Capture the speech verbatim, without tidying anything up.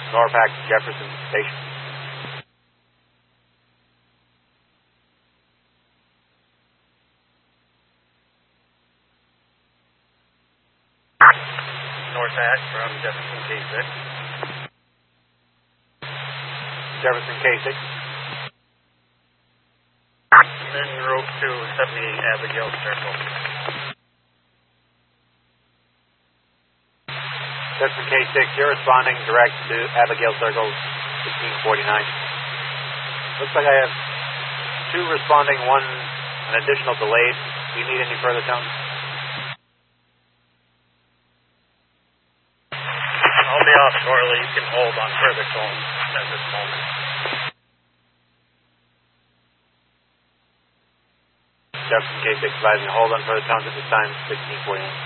Norpac Jefferson Station. Norpac from Jefferson K six. Jefferson K six. Then rope to seventy-eight Abigail Circle. Jefferson K six, you're responding direct to Abigail Circle, sixteen forty-nine. Looks like I have two responding, one an additional delayed. Do you need any further tone? I'll be off shortly. You can hold on further tone at this moment. Jefferson K six advising hold on further tones at this time, sixteen forty-nine.